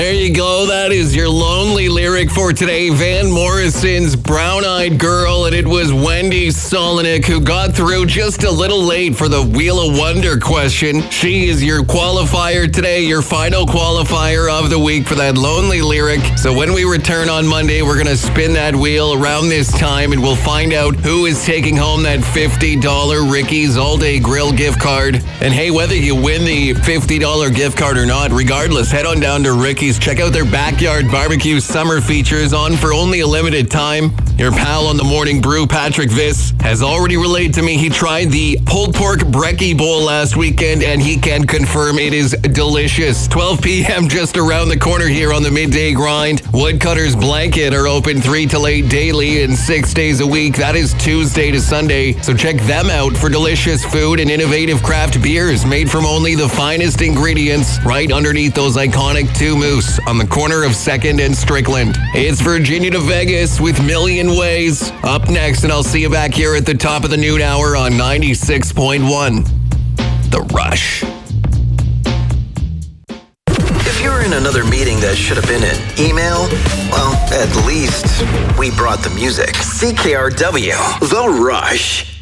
There you go. That is your lonely lyric for today. Van Morrison's Brown-Eyed Girl, and it was Wendy Solonic who got through just a little late for the Wheel of Wonder question. She is your qualifier today, your final qualifier of the week for that lonely lyric. So when we return on Monday, we're going to spin that wheel around this time, and we'll find out who is taking home that $50 Ricky's All-Day Grill gift card. And hey, whether you win the $50 gift card or not, regardless, head on down to Ricky's. Check out their backyard barbecue summer features on for only a limited time. Your pal on the Morning Brew, Patrick Viss, has already relayed to me he tried the pulled pork brekkie bowl last weekend, and he can confirm it is delicious. 12 p.m. just around the corner here on the Midday Grind. Woodcutter's Blanket are open 3 till 8 daily and 6 days a week. That is Tuesday to Sunday. So check them out for delicious food and innovative craft beers made from only the finest ingredients right underneath those iconic Two Moose on the corner of 2nd and Strickland. It's Virginia to Vegas with Million Ways. Up next, and I'll see you back here at the top of the noon hour on 96.1. The Rush. If you're in another meeting that should have been an email, well, at least we brought the music. CKRW, The Rush.